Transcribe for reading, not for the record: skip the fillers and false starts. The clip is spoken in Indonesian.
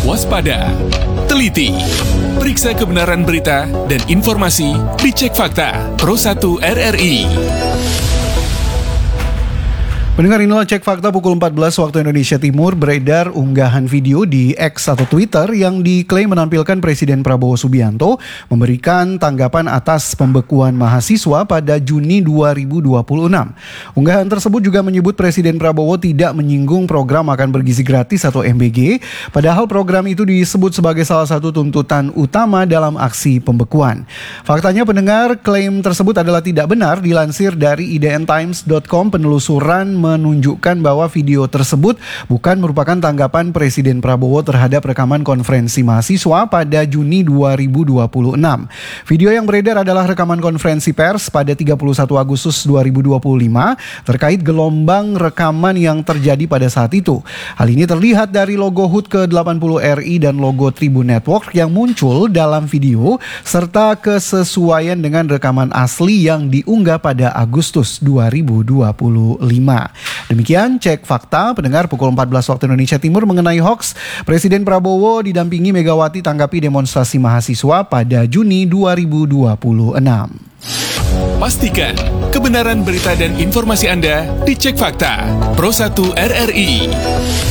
waspada, teliti. Periksa kebenaran berita dan informasi di Cek Fakta Pro 1 RRI. Pendengar, inilah Cek Fakta pukul 14 waktu Indonesia Timur. Beredar unggahan video di X atau Twitter yang diklaim menampilkan Presiden Prabowo Subianto memberikan tanggapan atas pembekuan mahasiswa pada Juni 2026. Unggahan tersebut juga menyebut Presiden Prabowo tidak menyinggung program makan bergizi gratis atau MBG, padahal program itu disebut sebagai salah satu tuntutan utama dalam aksi pembekuan. Faktanya, pendengar, klaim tersebut adalah tidak benar. Dilansir dari idntimes.com, penelusuran menunjukkan bahwa video tersebut bukan merupakan tanggapan Presiden Prabowo terhadap rekaman konferensi mahasiswa pada Juni 2026. Video yang beredar adalah rekaman konferensi pers pada 31 Agustus 2025 terkait gelombang rekaman yang terjadi pada saat itu. Hal ini terlihat dari logo HUT ke-80 RI dan logo Tribun Network yang muncul dalam video serta kesesuaian dengan rekaman asli yang diunggah pada Agustus 2025. Demikian Cek Fakta, pendengar, pukul 14 waktu Indonesia Timur mengenai hoax Presiden Prabowo didampingi Megawati tanggapi demonstrasi mahasiswa pada Juni 2026. Pastikan kebenaran berita dan informasi Anda di Cek Fakta Pro 1 RRI.